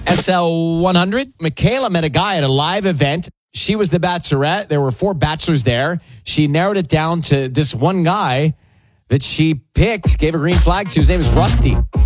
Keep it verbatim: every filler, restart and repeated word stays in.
S L one hundred? Michaela met a guy at a live event. She was the bachelorette. There were four bachelors there. She narrowed it down to this one guy that she picked, gave a green flag to. His name is Rusty.